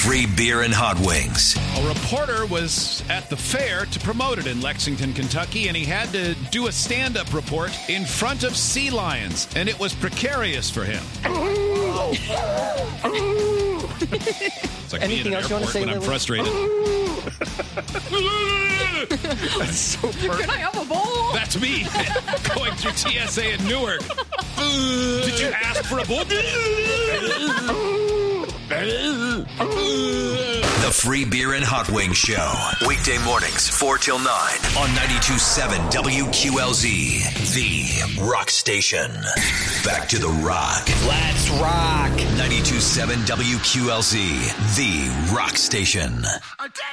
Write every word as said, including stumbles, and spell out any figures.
Free beer and hot wings. A reporter was at the fair to promote it in Lexington, Kentucky, and he had to do a stand-up report in front of sea lions, and it was precarious for him. It's like Anything being in else an you want to airport say, when I'm Lily? frustrated. That's so perfect. Can I have a bowl? That's me going through T S A in Newark. Did you ask for a book? The Free Beer and Hot Wings Show. Weekday mornings, four till nine on ninety-two point seven W Q L Z, the rock station. Back to the rock. Let's rock. ninety-two point seven W Q L Z, the rock station.